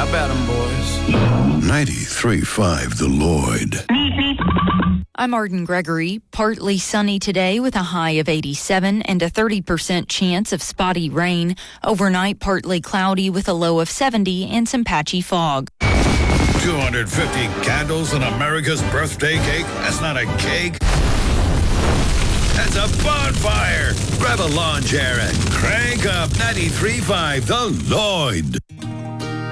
Hop at 'em, boys. 93.5 The Lloyd. I'm Arden Gregory. Partly sunny today with a high of 87 and a 30% chance of spotty rain. Overnight, partly cloudy with a low of 70 and some patchy fog. 250 candles in America's birthday cake? That's not a cake. That's a bonfire. Grab a lawn chair and crank up 93.5 The Lloyd.